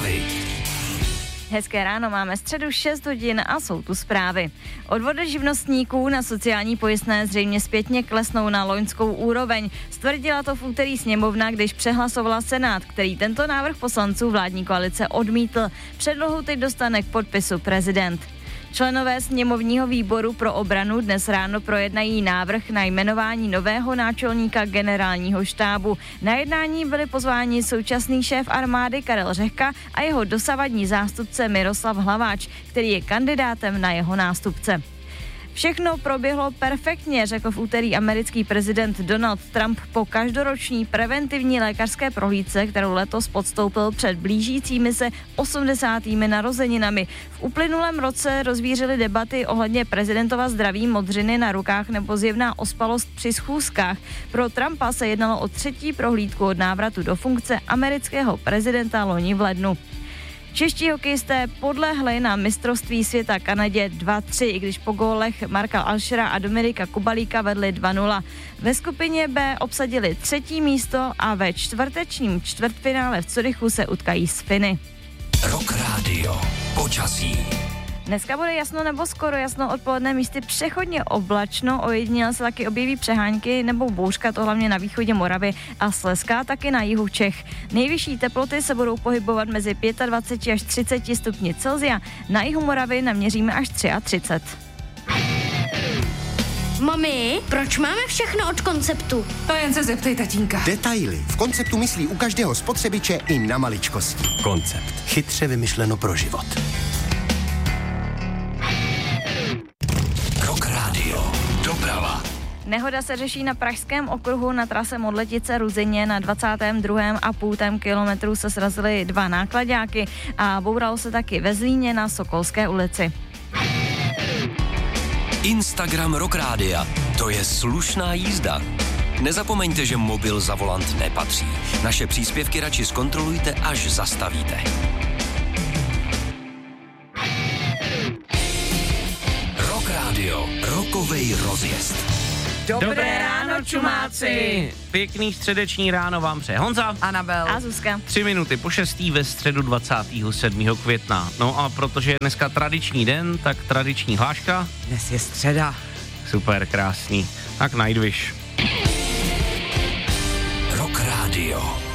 Prahy. Hezké ráno, máme středu 6 hodin a jsou tu zprávy. Odvody živnostníků na sociální pojistné zřejmě zpětně klesnou na loňskou úroveň. Stvrdila to v úterý sněmovna, když přehlasovala Senát, který tento návrh poslanců vládní koalice odmítl. Předlohu teď dostane k podpisu prezident. Členové sněmovního výboru pro obranu dnes ráno projednají návrh na jmenování nového náčelníka generálního štábu. Na jednání byli pozváni současný šéf armády Karel Řehka a jeho dosavadní zástupce Miroslav Hlaváč, který je kandidátem na jeho nástupce. Všechno proběhlo perfektně, řekl v úterý americký prezident Donald Trump po každoroční preventivní lékařské prohlídce, kterou letos podstoupil před blížícími se 80. narozeninami. V uplynulém roce rozvířily debaty ohledně prezidentova zdraví, modřiny na rukách nebo zjevná ospalost při schůzkách. Pro Trumpa se jednalo o třetí prohlídku od návratu do funkce amerického prezidenta loni v lednu. Čeští hokejisté podlehli na mistrovství světa Kanadě 2-3, i když po gólech Marka Alšera a Dominika Kubalíka vedli 2-0. Ve skupině B obsadili třetí místo a ve čtvrtečním čtvrtfinále v Curychu se utkají s Finy. Rock Radio. Počasí. Dneska bude jasno nebo skoro jasno, odpoledne místy přechodně oblačno, ojediněle se taky objeví přehánky nebo bouřka, to hlavně na východě Moravy a Slezska, taky na jihu Čech. Nejvyšší teploty se budou pohybovat mezi 25 až 30 stupni Celsia, na jihu Moravy naměříme až 33. Mami, proč máme všechno od Konceptu? To jen se zeptej tatínka. Detaily. V Konceptu myslí u každého spotřebiče i na maličkosti. Koncept. Chytře vymyšleno pro život. Rock Radio. Doprava. Nehoda se řeší na pražském okruhu na trase Modletice-Ruzyně. Na 22,5 kilometru se srazily dva náklaďáky a bouralo se taky ve Zlíně na Sokolské ulici. Instagram Rock Rádia. To je slušná jízda. Nezapomeňte, že mobil za volant nepatří. Naše příspěvky radši zkontrolujte, až zastavíte. Rock Radio. Rokovej rozjezd. Dobré ráno, čumáci! Pěkný středeční ráno vám přeje Honza, Anabel A Zuzka. 3 minuty po 6. ve středu 27. května. No a protože je dneska tradiční den, tak tradiční hláška. Dnes je středa. Super, krásný. Tak Nightwish. Rock Radio.